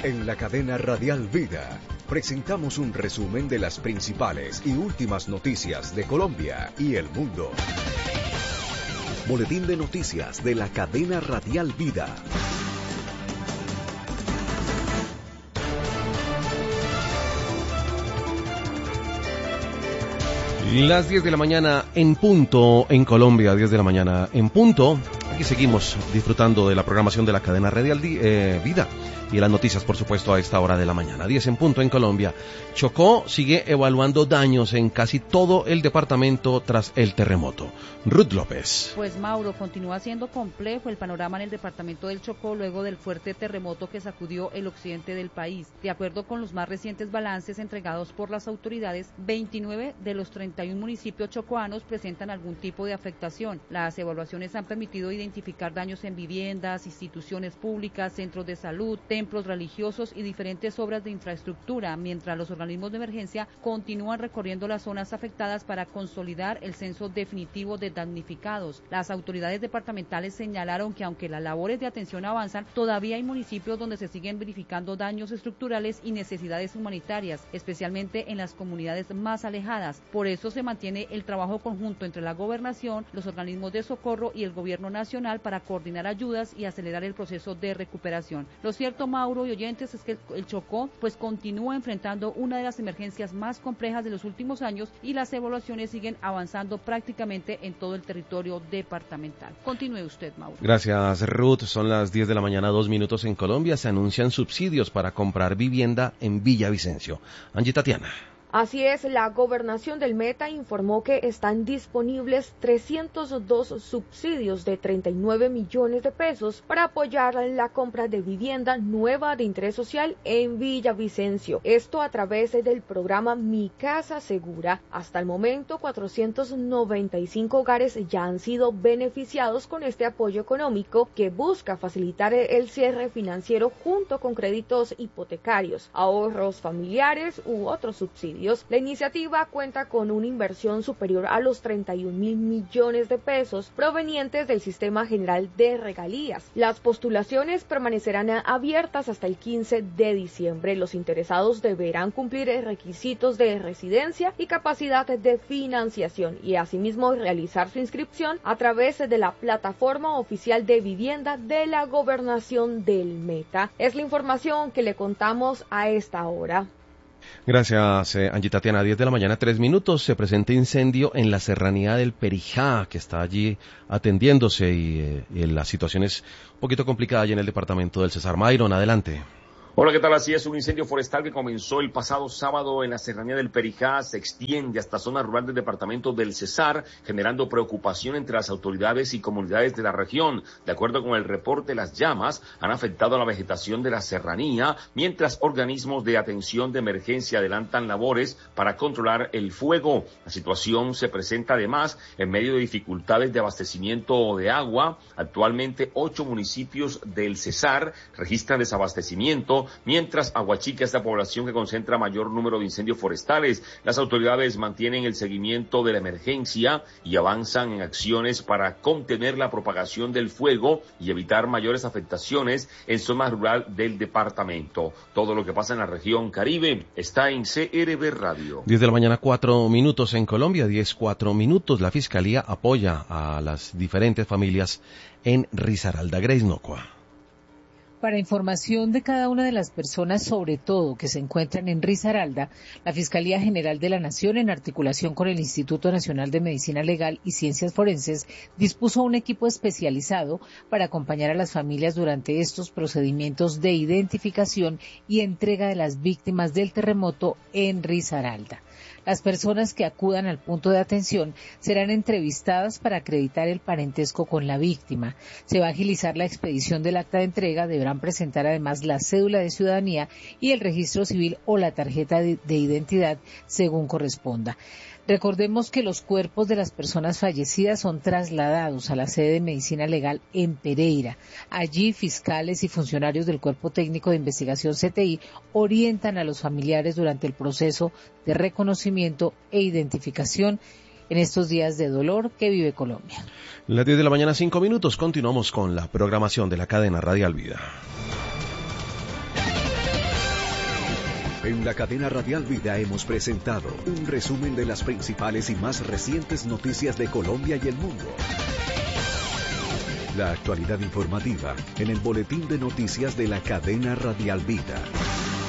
En la cadena Radial Vida presentamos un resumen de las principales y últimas noticias de Colombia y el mundo. Boletín de noticias de la cadena Radial Vida. Las 10 de la mañana en punto en Colombia, 10 de la mañana en punto. Aquí seguimos disfrutando de la programación de la cadena Radial Vida y las noticias, por supuesto, a esta hora de la mañana. 10 en punto en Colombia. Chocó sigue evaluando daños en casi todo el departamento tras el terremoto. Ruth López. Pues Mauro, continúa siendo complejo el panorama en el departamento del Chocó luego del fuerte terremoto que sacudió el occidente del país. De acuerdo con los más recientes balances entregados por las autoridades, 29 de los 31 municipios chocoanos presentan algún tipo de afectación. Las evaluaciones han permitido identificar daños en viviendas, instituciones públicas, centros de salud, templos religiosos y diferentes obras de infraestructura, mientras los organismos de emergencia continúan recorriendo las zonas afectadas para consolidar el censo definitivo de damnificados. Las autoridades departamentales señalaron que aunque las labores de atención avanzan, todavía hay municipios donde se siguen verificando daños estructurales y necesidades humanitarias, especialmente en las comunidades más alejadas. Por eso se mantiene el trabajo conjunto entre la gobernación, los organismos de socorro y el gobierno nacional para coordinar ayudas y acelerar el proceso de recuperación. Lo cierto, Mauro y oyentes, es que el Chocó pues continúa enfrentando una de las emergencias más complejas de los últimos años y las evaluaciones siguen avanzando prácticamente en todo el territorio departamental. Continúe usted, Mauro. Gracias, Ruth. Son las 10 de la mañana, 2 minutos en Colombia. Se anuncian subsidios para comprar vivienda en Villavicencio. Angie Tatiana. Así es, la gobernación del Meta informó que están disponibles 302 subsidios de 39 millones de pesos para apoyar la compra de vivienda nueva de interés social en Villavicencio. Esto a través del programa Mi Casa Segura. Hasta el momento, 495 hogares ya han sido beneficiados con este apoyo económico que busca facilitar el cierre financiero junto con créditos hipotecarios, ahorros familiares u otros subsidios. La iniciativa cuenta con una inversión superior a los 31.000 millones de pesos provenientes del Sistema General de Regalías. Las postulaciones permanecerán abiertas hasta el 15 de diciembre. Los interesados deberán cumplir requisitos de residencia y capacidad de financiación y asimismo realizar su inscripción a través de la plataforma oficial de vivienda de la Gobernación del Meta. Es la información que le contamos a esta hora. Gracias, Angie Tatiana. 10 de la mañana, 3 minutos. Se presenta incendio en la serranía del Perijá, que está allí atendiéndose y la situación es un poquito complicada allí en el departamento del Cesar. Mayron, adelante. Hola, ¿qué tal? Así es, un incendio forestal que comenzó el pasado sábado en la serranía del Perijá se extiende hasta zona rural del departamento del Cesar, generando preocupación entre las autoridades y comunidades de la región. De acuerdo con el reporte, las llamas han afectado a la vegetación de la serranía, mientras organismos de atención de emergencia adelantan labores para controlar el fuego. La situación se presenta además en medio de dificultades de abastecimiento de agua. Actualmente 8 municipios del Cesar registran desabastecimiento, mientras Aguachica es la población que concentra mayor número de incendios forestales. Las autoridades mantienen el seguimiento de la emergencia y avanzan en acciones para contener la propagación del fuego y evitar mayores afectaciones en zona rural del departamento. Todo lo que pasa en la región Caribe está en CRB Radio. 10 de la mañana, 4 minutos en Colombia, 4 minutos. La Fiscalía apoya a las diferentes familias en Risaralda. Grace Nocua. Para información de cada una de las personas, sobre todo que se encuentran en Risaralda, la Fiscalía General de la Nación, en articulación con el Instituto Nacional de Medicina Legal y Ciencias Forenses, dispuso un equipo especializado para acompañar a las familias durante estos procedimientos de identificación y entrega de las víctimas del terremoto en Risaralda. Las personas que acudan al punto de atención serán entrevistadas para acreditar el parentesco con la víctima. Se va a agilizar la expedición del acta de entrega, deberán presentar además la cédula de ciudadanía y el registro civil o la tarjeta de identidad según corresponda. Recordemos que los cuerpos de las personas fallecidas son trasladados a la sede de Medicina Legal en Pereira. Allí, fiscales y funcionarios del Cuerpo Técnico de Investigación CTI orientan a los familiares durante el proceso de reconocimiento e identificación en estos días de dolor que vive Colombia. Las 10 de la mañana, 5 minutos. Continuamos con la programación de la cadena Radial Vida. En la cadena Radial Vida hemos presentado un resumen de las principales y más recientes noticias de Colombia y el mundo. La actualidad informativa en el boletín de noticias de la cadena Radial Vida.